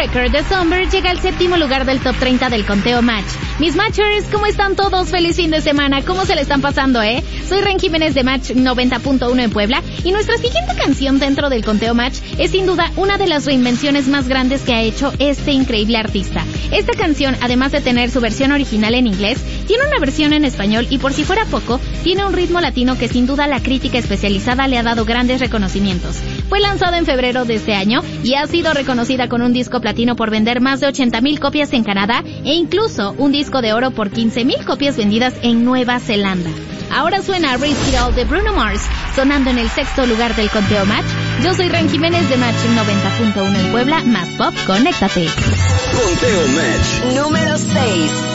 Record de Somber llega al 7º lugar del top 30 del conteo Match. Mis Matchers, ¿cómo están todos? Feliz fin de semana. ¿Cómo se le están pasando, Soy Ren Jiménez de Match 90.1 en Puebla y nuestra siguiente canción dentro del conteo Match es sin duda una de las reinvenciones más grandes que ha hecho este increíble artista. Esta canción, además de tener su versión original en inglés, tiene una versión en español y por si fuera poco, tiene un ritmo latino que sin duda la crítica especializada le ha dado grandes reconocimientos. Fue lanzada en febrero de este año y ha sido reconocida con un disco platino por vender más de 80,000 copias en Canadá e incluso un disco de oro por 15,000 copias vendidas en Nueva Zelanda. Ahora suena Risk It All de Bruno Mars, sonando en el 6º lugar del conteo Match. Yo soy Ren Jiménez de Match 90.1 en Puebla, más pop, conéctate. Conteo Match número 6.